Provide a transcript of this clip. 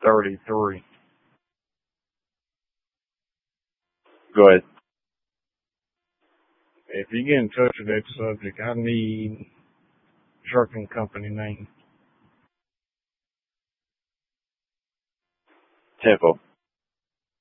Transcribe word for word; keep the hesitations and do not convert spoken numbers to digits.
thirty-three. Go ahead. If you get in touch with that subject, I need trucking company name. Tempo.